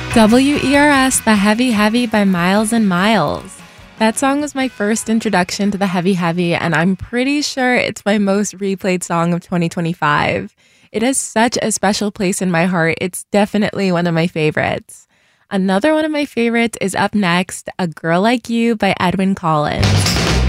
WERS, The Heavy Heavy by Miles and Miles. That song was my first introduction to the Heavy Heavy, and I'm pretty sure it's my most replayed song of 2025. It has such a special place in my heart. It's definitely one of my favorites. Another one of my favorites is up next, A Girl Like You by Edwyn Collins.